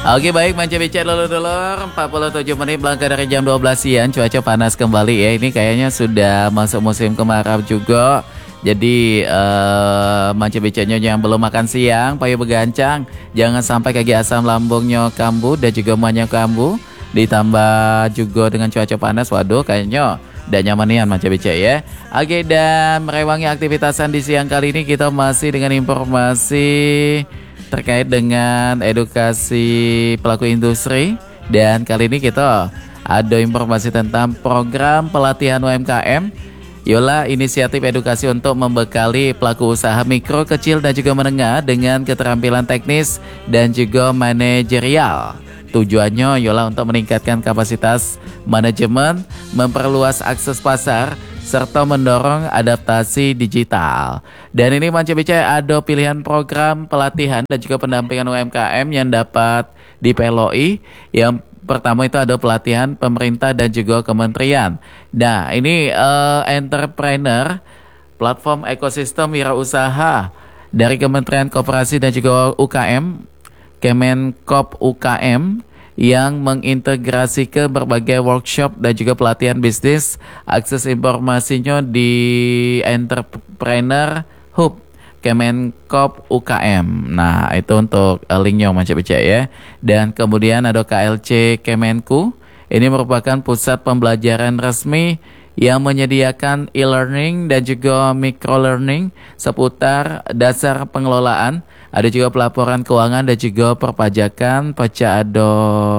Oke baik Manca Bicara dulur-dulur 47 menit belakang dari jam 12 siang. Cuaca panas kembali ya. Ini kayaknya sudah masuk musim kemarau juga. Jadi Manca Bicaranya yang belum makan siang payu begancang. Jangan sampai kaki asam lambungnya kambuh dan juga emaknya kambuh. Ditambah juga dengan cuaca panas. Waduh kayaknya udah nyamanian Manca Bicara ya. Oke, dan merewangi aktivitasan di siang kali ini kita masih dengan informasi terkait dengan edukasi pelaku industri. Dan kali ini kita ada informasi tentang program pelatihan UMKM. Yola, inisiatif edukasi untuk membekali pelaku usaha mikro, kecil dan juga menengah dengan keterampilan teknis dan juga manajerial. Tujuannya Yola untuk meningkatkan kapasitas manajemen, memperluas akses pasar, serta mendorong adaptasi digital. Dan ini Manca Bicara ada pilihan program pelatihan dan juga pendampingan UMKM yang dapat dipeloi. Yang pertama itu ada pelatihan pemerintah dan juga kementerian. Nah ini entrepreneur, platform ekosistem wirausaha dari Kementerian Koperasi dan juga UKM, Kemenkop UKM, yang mengintegrasi ke berbagai workshop dan juga pelatihan bisnis. Akses informasinya di Entrepreneur Hub Kemenkop UKM. Nah itu untuk linknya Manca Bicara ya. Dan kemudian ada KLC Kemenku. Ini merupakan pusat pembelajaran resmi yang menyediakan e-learning dan juga micro-learning seputar dasar pengelolaan. Ada juga pelaporan keuangan dan juga perpajakan. Pecah ada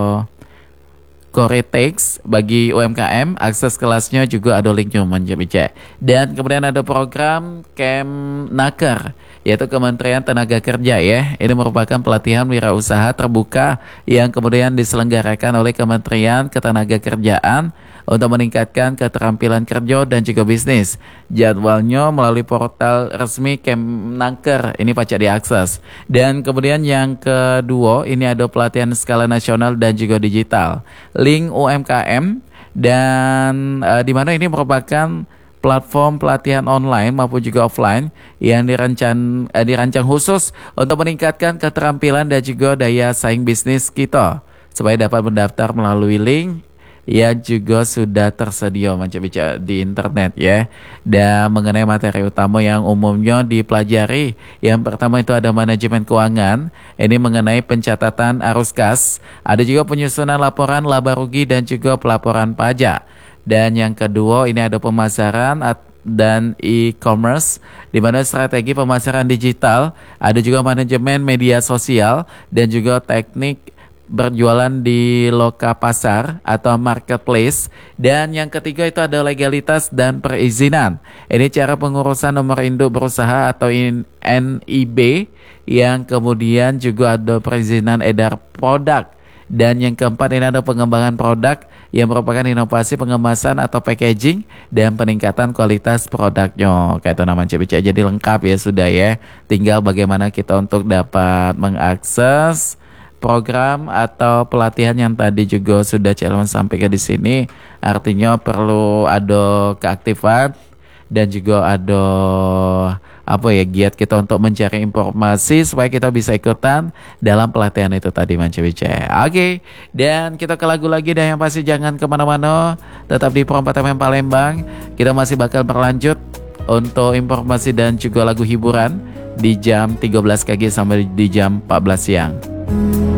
Koretex bagi UMKM. Akses kelasnya juga ada linknya Manca Bicara. Dan kemudian ada program Kemnaker, yaitu Kementerian Tenaga Kerja ya. Ini merupakan pelatihan wirausaha terbuka yang kemudian diselenggarakan oleh Kementerian Ketenagakerjaan untuk meningkatkan keterampilan kerja dan juga bisnis. Jadwalnya melalui portal resmi Kemnaker, ini pacak diakses. Dan kemudian yang kedua, ini ada pelatihan skala nasional dan juga digital. Link UMKM, dan di mana ini merupakan platform pelatihan online maupun juga offline yang dirancang khusus untuk meningkatkan keterampilan dan juga daya saing bisnis kita, supaya dapat mendaftar melalui link yang juga sudah tersedia Manca Bicara di internet ya. Dan mengenai materi utama yang umumnya dipelajari, yang pertama itu ada manajemen keuangan. Ini mengenai pencatatan arus kas. Ada juga penyusunan laporan laba rugi dan juga pelaporan pajak. Dan yang kedua ini ada pemasaran dan e-commerce, di mana strategi pemasaran digital. Ada juga manajemen media sosial dan juga teknik berjualan di loka pasar atau marketplace. Dan yang ketiga itu ada legalitas dan perizinan. Ini cara pengurusan nomor induk berusaha atau NIB. Yang kemudian juga ada perizinan edar produk. Dan yang keempat ini ada pengembangan produk yang merupakan inovasi pengemasan atau packaging dan peningkatan kualitas produknya. Kayak itu nama Manca Bicara, jadi lengkap ya sudah ya. Tinggal bagaimana kita untuk dapat mengakses program atau pelatihan yang tadi juga sudah Celon sampaikan di sini. Artinya perlu ada keaktifan dan juga ada giat kita untuk mencari informasi supaya kita bisa ikutan dalam pelatihan itu tadi Manca Bicara. Oke, dan kita ke lagu lagi, dan yang pasti jangan kemana-mana, tetap di Perempatan FM Palembang. Kita masih bakal berlanjut untuk informasi dan juga lagu hiburan di jam 13 pagi sampai di jam 14 siang.